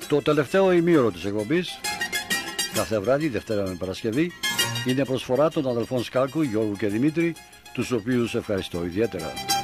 Το τελευταίο ημίωρο της εκπομπής, κάθε βράδυ, Δευτέρα με Παρασκευή, είναι προσφορά των αδελφών Σκάκου, Γιώργου και Δημήτρη, τους οποίους ευχαριστώ ιδιαίτερα.